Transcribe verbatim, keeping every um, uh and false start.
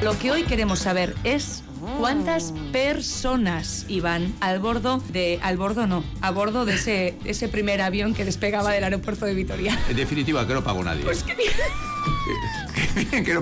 Lo que hoy queremos saber es cuántas personas iban al bordo de... Al bordo no, a bordo de ese, ese primer avión que despegaba del aeropuerto de Vitoria. En definitiva, que no pagó nadie. Pues que... que no